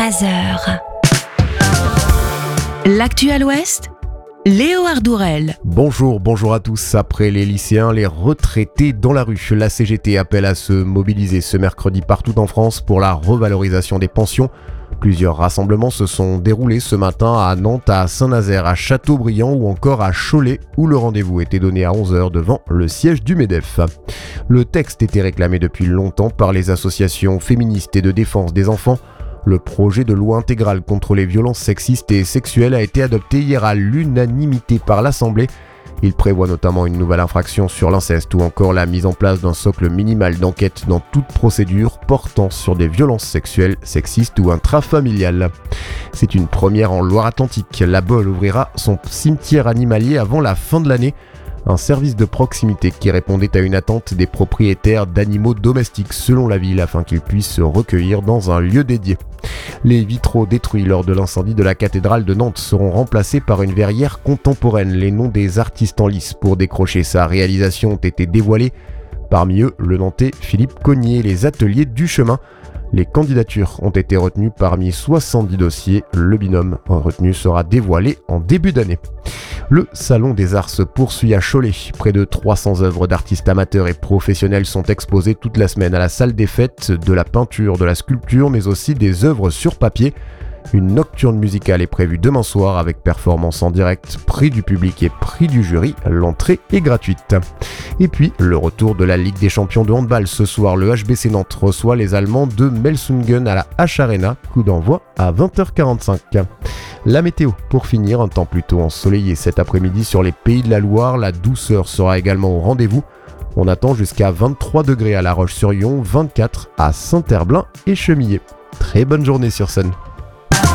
13h. L'actu à l'Ouest, Léo Ardourel. Bonjour à tous. Après les lycéens, les retraités dans la rue. La CGT appelle à se mobiliser ce mercredi partout en France pour la revalorisation des pensions. Plusieurs rassemblements se sont déroulés ce matin à Nantes, à Saint-Nazaire, à Châteaubriand ou encore à Cholet, où le rendez-vous était donné à 11h devant le siège du MEDEF. Le texte était réclamé depuis longtemps par les associations féministes et de défense des enfants. Le projet de loi intégrale contre les violences sexistes et sexuelles a été adopté hier à l'unanimité par l'Assemblée. Il prévoit notamment une nouvelle infraction sur l'inceste ou encore la mise en place d'un socle minimal d'enquête dans toute procédure portant sur des violences sexuelles, sexistes ou intrafamiliales. C'est une première en Loire-Atlantique. La Baule ouvrira son cimetière animalier avant la fin de l'année. Un service de proximité qui répondait à une attente des propriétaires d'animaux domestiques selon la ville afin qu'ils puissent se recueillir dans un lieu dédié. Les vitraux détruits lors de l'incendie de la cathédrale de Nantes seront remplacés par une verrière contemporaine. Les noms des artistes en lice pour décrocher sa réalisation ont été dévoilés. Parmi eux, le Nantais Philippe Cognier et les ateliers du chemin. Les candidatures ont été retenues parmi 70 dossiers. Le binôme retenu sera dévoilé en début d'année. Le Salon des Arts se poursuit à Cholet. Près de 300 œuvres d'artistes amateurs et professionnels sont exposées toute la semaine à la salle des fêtes, de la peinture, de la sculpture, mais aussi des œuvres sur papier. Une nocturne musicale est prévue demain soir avec performance en direct, prix du public et prix du jury. L'entrée est gratuite. Et puis, le retour de la Ligue des champions de handball. Ce soir, le HBC Nantes reçoit les Allemands de Melsungen à la H-Arena. Coup d'envoi à 20h45. La météo, pour finir, un temps plutôt ensoleillé cet après-midi sur les Pays de la Loire. La douceur sera également au rendez-vous. On attend jusqu'à 23 degrés à La Roche-sur-Yon, 24 à Saint-Herblain et Chemillé. Très bonne journée sur Sun.